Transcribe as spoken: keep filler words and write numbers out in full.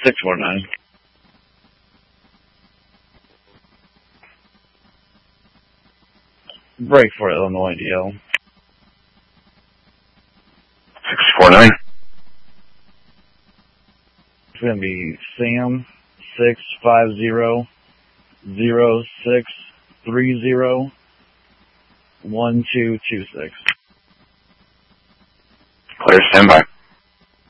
six four nine. Break for Illinois D L. six four nine. It's going to be Sam six five zero zero six three zero one two two six. Clear, standby.